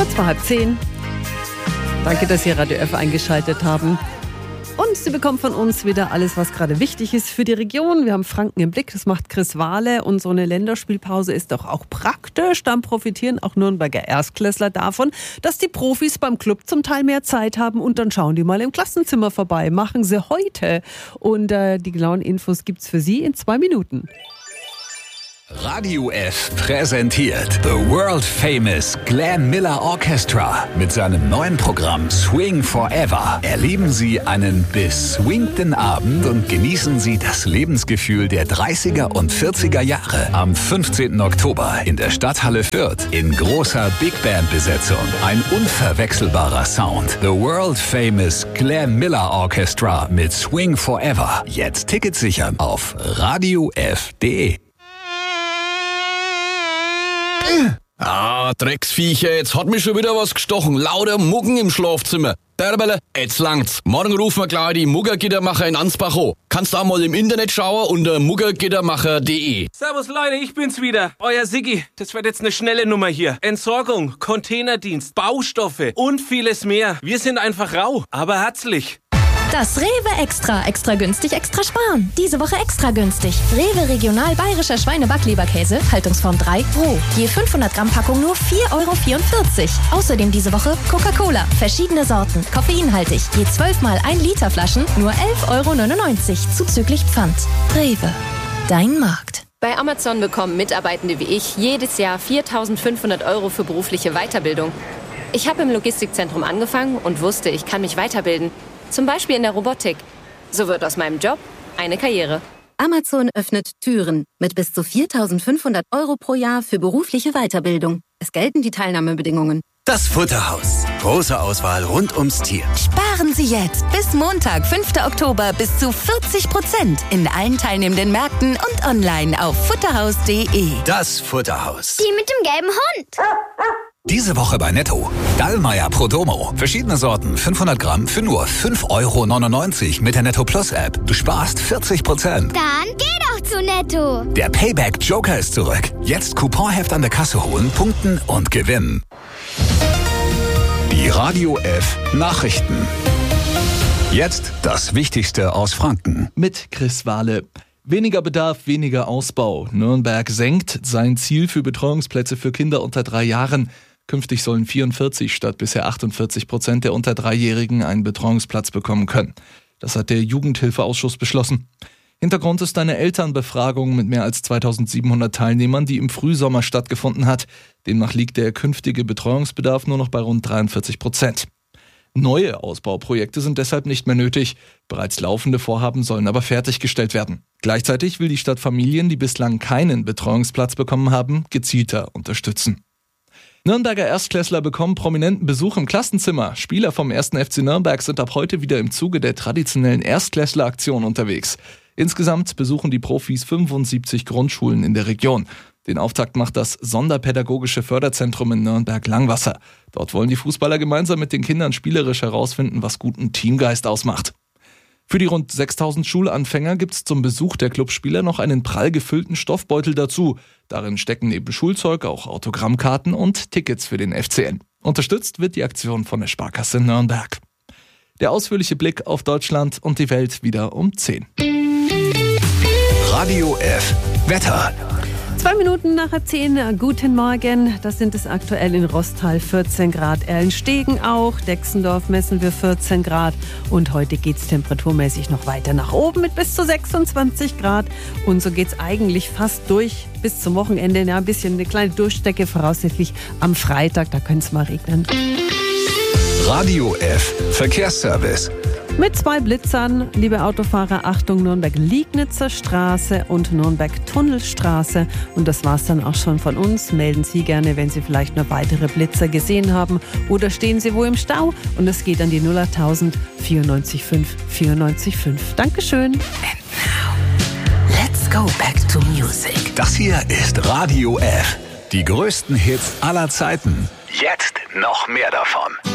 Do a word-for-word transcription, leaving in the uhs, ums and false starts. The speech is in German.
Kurz vor halb zehn. Danke, dass Sie Radio F eingeschaltet haben. Und Sie bekommen von uns wieder alles, was gerade wichtig ist für die Region. Wir haben Franken im Blick, das macht Chris Wahle. Und so eine Länderspielpause ist doch auch praktisch. Dann profitieren auch Nürnberger Erstklässler davon, dass die Profis beim Club zum Teil mehr Zeit haben. Und dann schauen die mal im Klassenzimmer vorbei. Machen sie heute. Und äh, die genauen Infos gibt's für Sie in zwei Minuten. Radio F präsentiert The World Famous Glenn Miller Orchestra mit seinem neuen Programm Swing Forever. Erleben Sie einen beswingten Abend und genießen Sie das Lebensgefühl der dreißiger und vierziger Jahre am fünfzehnten Oktober in der Stadthalle Fürth in großer Big Band Besetzung. Ein unverwechselbarer Sound. The World Famous Glenn Miller Orchestra mit Swing Forever. Jetzt Tickets sichern auf radio f punkt de. Ah, Drecksviecher, jetzt hat mich schon wieder was gestochen. Lauter Muggen im Schlafzimmer. Derbele, jetzt langt's. Morgen rufen wir gleich die Muggergittermacher in Ansbach an. Kannst auch mal im Internet schauen unter muggergittermacher punkt de. Servus Leute, ich bin's wieder. Euer Siggi. Das wird jetzt eine schnelle Nummer hier. Entsorgung, Containerdienst, Baustoffe und vieles mehr. Wir sind einfach rau, aber herzlich. Das Rewe Extra. Extra günstig, extra sparen. Diese Woche extra günstig. Rewe Regional Bayerischer Schweine-Backleberkäse, Haltungsform drei, roh. Je fünfhundert Gramm Packung nur vier Euro vierundvierzig. Außerdem diese Woche Coca-Cola. Verschiedene Sorten, koffeinhaltig. Je zwölf mal ein Liter Flaschen, nur elf Euro neunundneunzig. Zuzüglich Pfand. Rewe. Dein Markt. Bei Amazon bekommen Mitarbeitende wie ich jedes Jahr viertausendfünfhundert Euro für berufliche Weiterbildung. Ich habe im Logistikzentrum angefangen und wusste, ich kann mich weiterbilden. Zum Beispiel in der Robotik. So wird aus meinem Job eine Karriere. Amazon öffnet Türen mit bis zu viertausendfünfhundert Euro pro Jahr für berufliche Weiterbildung. Es gelten die Teilnahmebedingungen. Das Futterhaus. Große Auswahl rund ums Tier. Sparen Sie jetzt bis Montag, fünften Oktober bis zu vierzig Prozent in allen teilnehmenden Märkten und online auf futterhaus punkt de. Das Futterhaus. Die mit dem gelben Hund. Diese Woche bei Netto. Dallmayr Pro Domo. Verschiedene Sorten, fünfhundert Gramm für nur fünf Euro neunundneunzig mit der Netto Plus App. Du sparst vierzig Prozent. Dann geh doch zu Netto. Der Payback Joker ist zurück. Jetzt Couponheft an der Kasse holen, punkten und gewinnen. Die Radio F Nachrichten. Jetzt das Wichtigste aus Franken. Mit Chris Wahle. Weniger Bedarf, weniger Ausbau. Nürnberg senkt sein Ziel für Betreuungsplätze für Kinder unter drei Jahren. Künftig sollen vierundvierzig statt bisher achtundvierzig Prozent der unter Dreijährigen einen Betreuungsplatz bekommen können. Das hat der Jugendhilfeausschuss beschlossen. Hintergrund ist eine Elternbefragung mit mehr als zweitausendsiebenhundert Teilnehmern, die im Frühsommer stattgefunden hat. Demnach liegt der künftige Betreuungsbedarf nur noch bei rund dreiundvierzig Prozent. Neue Ausbauprojekte sind deshalb nicht mehr nötig. Bereits laufende Vorhaben sollen aber fertiggestellt werden. Gleichzeitig will die Stadt Familien, die bislang keinen Betreuungsplatz bekommen haben, gezielter unterstützen. Nürnberger Erstklässler bekommen prominenten Besuch im Klassenzimmer. Spieler vom ersten F C Nürnberg sind ab heute wieder im Zuge der traditionellen Erstklässler-Aktion unterwegs. Insgesamt besuchen die Profis fünfundsiebzig Grundschulen in der Region. Den Auftakt macht das Sonderpädagogische Förderzentrum in Nürnberg-Langwasser. Dort wollen die Fußballer gemeinsam mit den Kindern spielerisch herausfinden, was guten Teamgeist ausmacht. Für die rund sechstausend Schulanfänger gibt es zum Besuch der Clubspieler noch einen prall gefüllten Stoffbeutel dazu. Darin stecken neben Schulzeug auch Autogrammkarten und Tickets für den F C N. Unterstützt wird die Aktion von der Sparkasse Nürnberg. Der ausführliche Blick auf Deutschland und die Welt wieder um zehn. Radio F Wetter. Zwei Minuten nach halb zehn, guten Morgen. Das sind es aktuell in Rostal vierzehn Grad, Erlenstegen auch, Dexendorf messen wir vierzehn Grad und heute geht es temperaturmäßig noch weiter nach oben mit bis zu sechsundzwanzig Grad und so geht es eigentlich fast durch bis zum Wochenende. Ja, ein bisschen eine kleine Durchstrecke voraussichtlich am Freitag, da könnte es mal regnen. Radio F Verkehrsservice. Mit zwei Blitzern, liebe Autofahrer, Achtung, Nürnberg-Liegnitzer Straße und Nürnberg-Tunnelstraße. Und das war's dann auch schon von uns. Melden Sie gerne, wenn Sie vielleicht noch weitere Blitzer gesehen haben oder stehen Sie wo im Stau. Und es geht an die null acht null null vierundneunzig fünf vierundneunzig fünf. Dankeschön. And now, let's go back to music. Das hier ist Radio F. Die größten Hits aller Zeiten. Jetzt noch mehr davon.